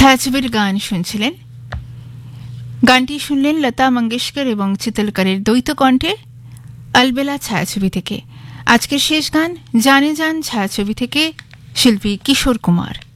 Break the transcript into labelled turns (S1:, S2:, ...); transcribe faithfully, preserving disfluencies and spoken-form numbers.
S1: ছায়াছবির গান শুনছিলেন। গানটি শুনলেন লতা মঙ্গেশকর এবং চিতলকরের দ্বৈত কণ্ঠে আলবেলা ছায়াছবি থেকে। আজকের শেষ গান জানে জান ছায়াছবি থেকে, শিল্পী কিশোর কুমার।